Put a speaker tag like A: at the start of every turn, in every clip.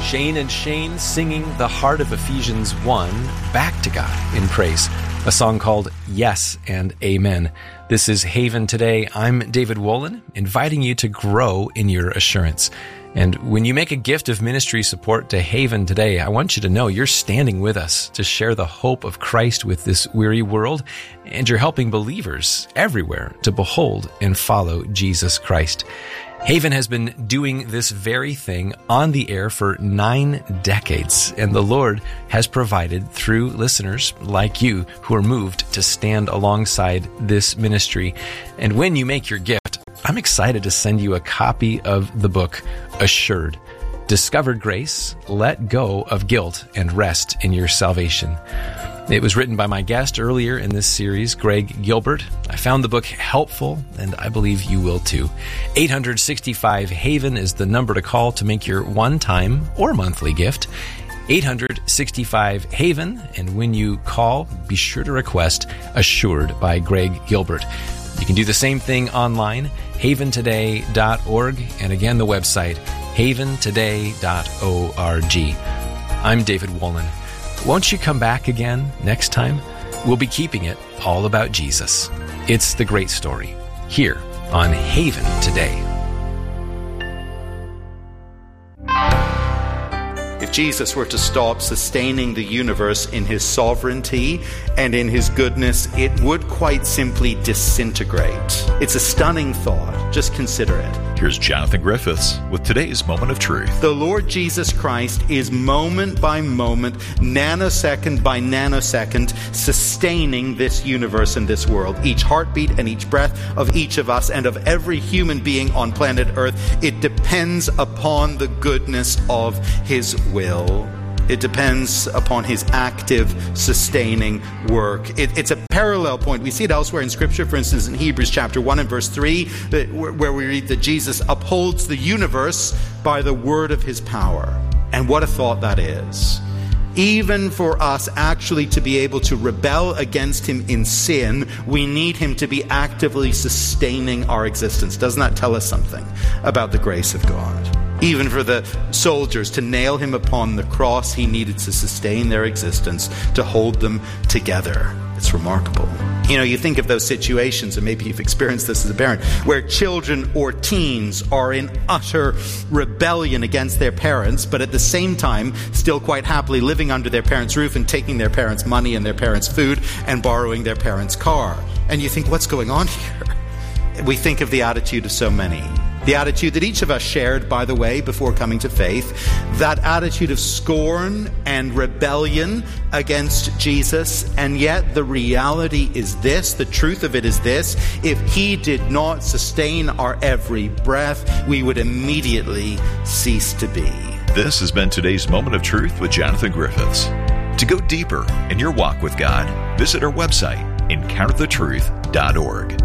A: Shane and Shane singing the heart of Ephesians 1 back to God in praise. A song called Yes and Amen. This is Haven Today. I'm David Wolin, inviting you to grow in your assurance. And when you make a gift of ministry support to Haven Today, I want you to know you're standing with us to share the hope of Christ with this weary world, and you're helping believers everywhere to behold and follow Jesus Christ. Haven has been doing this very thing on the air for 9 decades, and the Lord has provided through listeners like you who are moved to stand alongside this ministry. And when you make your gift, I'm excited to send you a copy of the book, Assured. Discovered Grace, Let Go of Guilt and Rest in Your Salvation. It was written by my guest earlier in this series, Greg Gilbert. I found the book helpful, and I believe you will too. 865-HAVEN is the number to call to make your one-time or monthly gift. 865-HAVEN, and when you call, be sure to request Assured by Greg Gilbert. You can do the same thing online, haventoday.org, and again, the website, haventoday.org. I'm David Wolin. Won't you come back again next time? We'll be keeping it all about Jesus. It's the great story here on Haven Today.
B: If Jesus were to stop sustaining the universe in his sovereignty and in his goodness, it would quite simply disintegrate. It's a stunning thought. Just consider it.
C: Here's Jonathan Griffiths with today's Moment of Truth.
B: The Lord Jesus Christ is moment by moment, nanosecond by nanosecond, sustaining this universe and this world. Each heartbeat and each breath of each of us and of every human being on planet Earth, it depends upon the goodness of his will. It depends upon his active, sustaining work. It's a parallel point. We see it elsewhere in Scripture, for instance, in Hebrews chapter 1 and verse 3, where we read that Jesus upholds the universe by the word of his power. And what a thought that is. Even for us actually to be able to rebel against him in sin, we need him to be actively sustaining our existence. Doesn't that tell us something about the grace of God? Even for the soldiers to nail him upon the cross, he needed to sustain their existence, to hold them together. It's remarkable. You know, you think of those situations, and maybe you've experienced this as a parent, where children or teens are in utter rebellion against their parents, but at the same time, still quite happily living under their parents' roof and taking their parents' money and their parents' food and borrowing their parents' car. And you think, what's going on here? We think of the attitude of so many. The attitude that each of us shared, by the way, before coming to faith, that attitude of scorn and rebellion against Jesus. And yet the reality is this, the truth of it is this: if he did not sustain our every breath, we would immediately cease to be.
C: This has been today's Moment of Truth with Jonathan Griffiths. To go deeper in your walk with God, visit our website, encounterthetruth.org.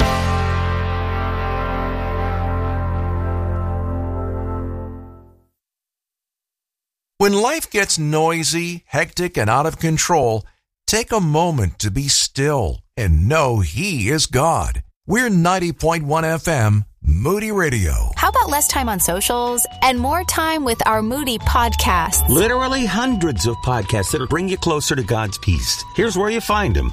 D: When life gets noisy, hectic, and out of control, take a moment to be still and know He is God. We're 90.1 FM, Moody Radio.
E: How about less time on socials and more time with our Moody podcasts?
F: Literally hundreds of podcasts that'll bring you closer to God's peace. Here's where you find them.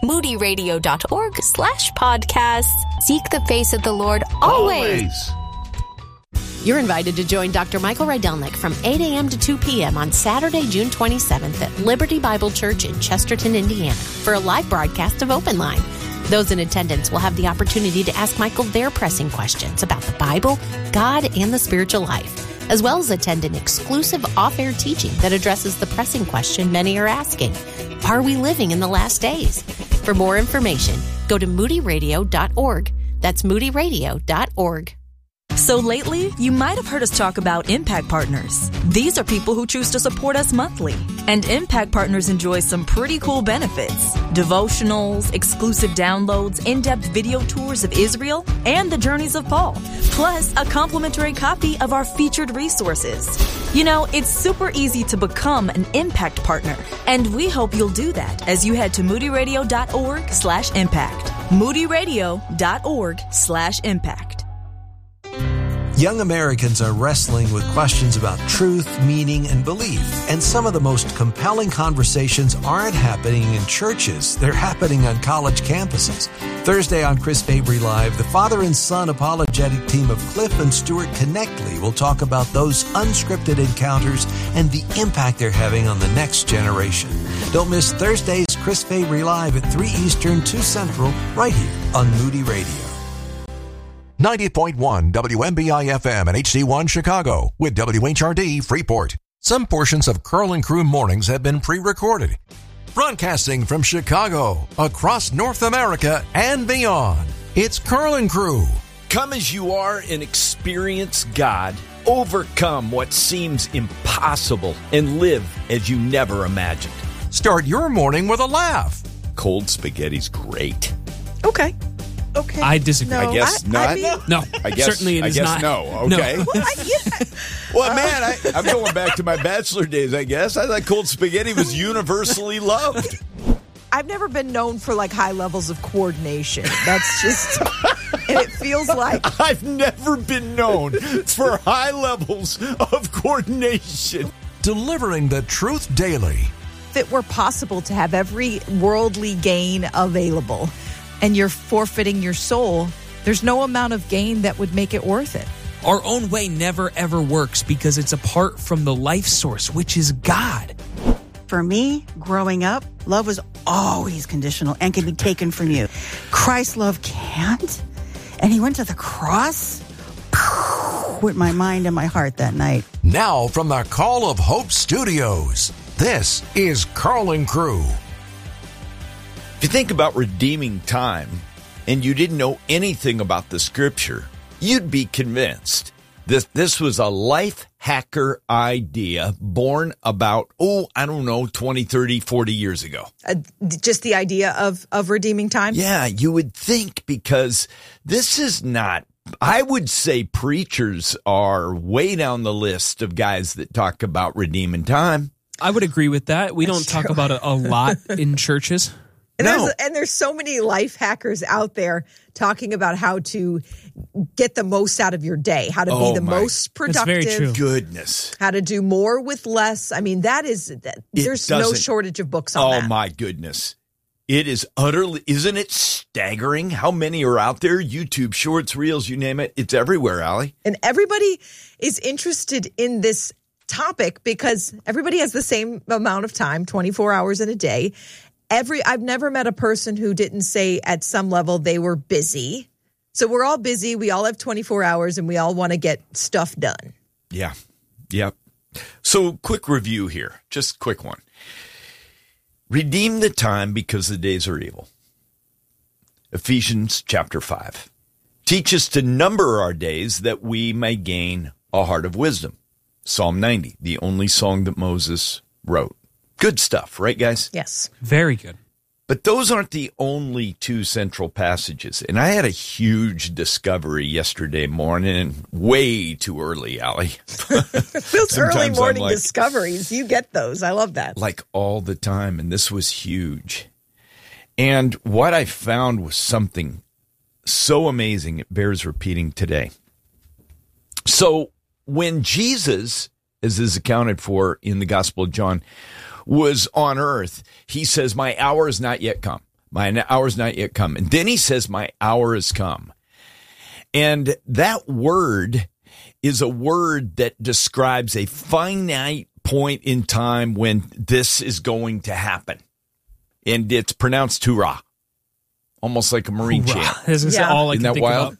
E: moodyradio.org/podcasts. Seek the face of the Lord always. You're invited to join Dr. Michael Rydelnik from 8 a.m. to 2 p.m. on Saturday, June 27th at Liberty Bible Church in Chesterton, Indiana, for a live broadcast of Open Line. Those in attendance will have the opportunity to ask Michael their pressing questions about the Bible, God, and the spiritual life, as well as attend an exclusive off-air teaching that addresses the pressing question many are asking: are we living in the last days? For more information, go to moodyradio.org. That's moodyradio.org.
G: So lately, you might have heard us talk about Impact Partners. These are people who choose to support us monthly. And Impact Partners enjoy some pretty cool benefits: devotionals, exclusive downloads, in-depth video tours of Israel, and the journeys of Paul. Plus, a complimentary copy of our featured resources. You know, it's super easy to become an Impact Partner. And we hope you'll do that as you head to moodyradio.org/impact. moodyradio.org/impact.
D: Young Americans are wrestling with questions about truth, meaning, and belief. And some of the most compelling conversations aren't happening in churches. They're happening on college campuses. Thursday on Chris Fabry Live, the father and son apologetic team of Cliff and Stuart Connectly will talk about those unscripted encounters and the impact they're having on the next generation. Don't miss Thursday's Chris Fabry Live at 3 Eastern, 2 Central, right here on Moody Radio.
H: 90.1 WMBI FM and HD1 Chicago with WHRD Freeport. Some portions of Curl and Crew Mornings have been pre-recorded. Broadcasting from Chicago, across North America and beyond, it's Curl and Crew.
I: Come as you are and experience God. Overcome what seems impossible and live as you never imagined.
H: Start your morning with a laugh.
I: Cold spaghetti's great.
J: Okay.
K: I disagree.
I: I guess not.
K: No,
I: I guess,
K: certainly it is not.
I: No. Okay.
K: No.
I: Well, man, I'm going back to my bachelor days, I guess. I thought cold spaghetti was universally loved.
J: I've never been known for like high levels of coordination. That's just, and it feels like
I: I've never been known for high levels of coordination.
D: Delivering the truth daily.
J: if it were possible to have every worldly gain available and you're forfeiting your soul, there's no amount of gain that would make it worth it.
K: Our own way never ever works because it's apart from the life source, which is God.
L: For me, growing up, love was always conditional and can be taken from you. Christ's love can't. And he went to the cross with my mind and my heart that night.
D: Now from the Call of Hope Studios, this is Carl and Crew.
I: If you think about redeeming time and you didn't know anything about the scripture, you'd be convinced that this was a life hacker idea born about, 20, 30, 40 years ago.
J: Just the idea of redeeming time?
I: Yeah, you would think, because this is not, I would say preachers are way down the list of guys that talk about redeeming time.
K: I would agree with that. We don't talk about it a lot in churches.
J: And there's so many life hackers out there talking about how to get the most out of your day, how to be the most productive.
K: That's very true.
I: Goodness.
J: How to do more with less. I mean, there's no shortage of books on that.
I: Oh, my goodness. It is utterly, isn't it staggering how many are out there? YouTube, shorts, reels, you name it. It's everywhere, Allie.
J: And everybody is interested in this topic because everybody has the same amount of time, 24 hours in a day. I've never met a person who didn't say at some level they were busy. So we're all busy. We all have 24 hours and we all want to get stuff done.
I: Yeah. Yep. So quick review here. Just a quick one. Redeem the time because the days are evil. Ephesians chapter 5. Teach us to number our days that we may gain a heart of wisdom. Psalm 90, the only song that Moses wrote. Good stuff, right, guys?
J: Yes.
K: Very good.
I: But those aren't the only two central passages. And I had a huge discovery yesterday morning, way too early, Allie.
J: Those early morning discoveries, you get those. I love that.
I: Like all the time, and this was huge. And what I found was something so amazing, it bears repeating today. So when Jesus, as is accounted for in the Gospel of John, was on earth, he says, my hour is not yet come. My hour is not yet come. And then he says, my hour has come. And that word is a word that describes a finite point in time when this is going to happen. And it's pronounced hoorah, almost like a Marine chant.
K: Isn't that
I: wild?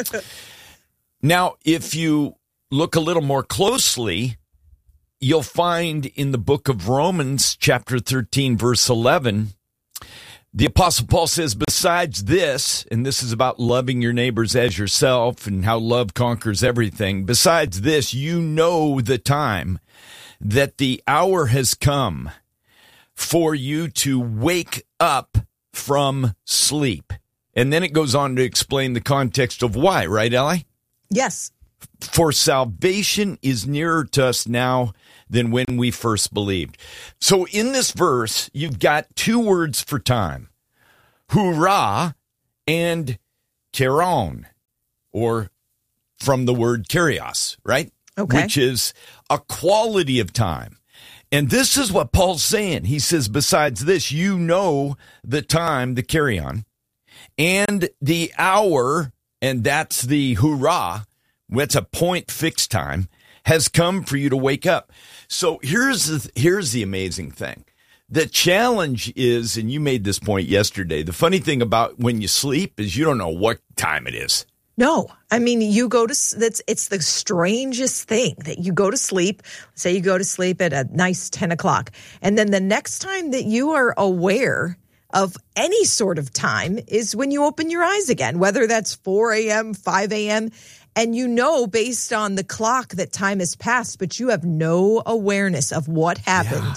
I: Now, if you look a little more closely, you'll find in the book of Romans, chapter 13, verse 11, the Apostle Paul says, besides this, and this is about loving your neighbors as yourself and how love conquers everything. Besides this, you know the time that the hour has come for you to wake up from sleep. And then it goes on to explain the context of why, right, Ellie?
J: Yes.
I: For salvation is nearer to us now than when we first believed. So in this verse, you've got two words for time, hoorah and keron, or from the word kyrios, right?
J: Okay.
I: Which is a quality of time. And this is what Paul's saying. He says, besides this, you know the time, the kyrion, and the hour, and that's the hurrah, it's a point fixed time, has come for you to wake up. So here's the amazing thing. The challenge is, and you made this point yesterday, the funny thing about when you sleep is you don't know what time it is.
J: No, I mean, it's the strangest thing that you go to sleep. Say you go to sleep at a nice 10 o'clock. And then the next time that you are aware of any sort of time is when you open your eyes again, whether that's 4 a.m., 5 a.m., and you know based on the clock that time has passed, but you have no awareness of what happened.
I: Yeah.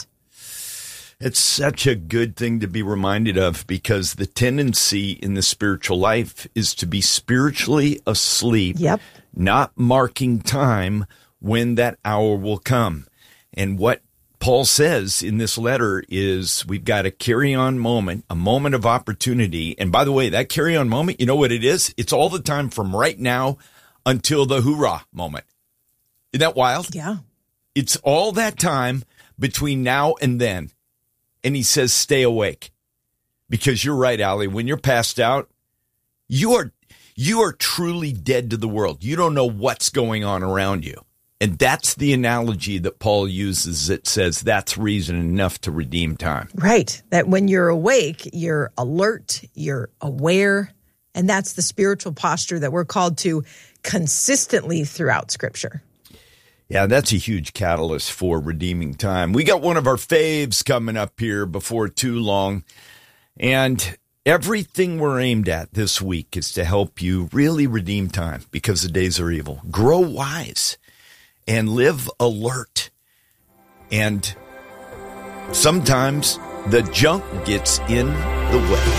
I: It's such a good thing to be reminded of, because the tendency in the spiritual life is to be spiritually asleep, not marking time when that hour will come. And what Paul says in this letter is we've got a carry-on moment, a moment of opportunity. And by the way, that carry-on moment, you know what it is? It's all the time from right now until the hoorah moment. Isn't that wild?
J: Yeah.
I: It's all that time between now and then. And he says, stay awake, because you're right, Allie. When you're passed out, you are truly dead to the world. You don't know what's going on around you. And that's the analogy that Paul uses that says that's reason enough to redeem time.
J: Right. That when you're awake, you're alert, you're aware. And that's the spiritual posture that we're called to consistently throughout Scripture.
I: Yeah, that's a huge catalyst for redeeming time. We got one of our faves coming up here before too long. And everything we're aimed at this week is to help you really redeem time, because the days are evil. Grow wise and live alert. And sometimes the junk gets in the way.